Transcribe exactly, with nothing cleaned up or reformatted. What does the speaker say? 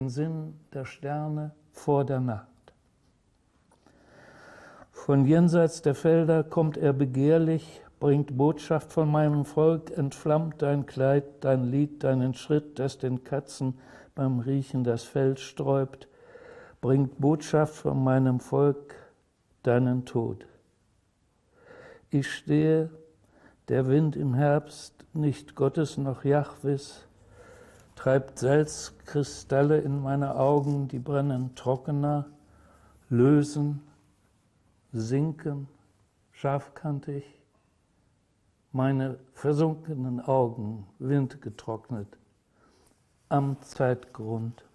Sinn der Sterne vor der Nacht. Von jenseits der Felder kommt er begehrlich, bringt Botschaft von meinem Volk, entflammt dein Kleid, dein Lied, deinen Schritt, das den Katzen beim Riechen das Fell sträubt, bringt Botschaft von meinem Volk, deinen Tod. Ich stehe, der Wind im Herbst, nicht Gottes noch Jahwes, treibt Salzkristalle in meine Augen, die brennen trockener, lösen, sinken, scharfkantig, meine versunkenen Augen windgetrocknet am Zeitgrund.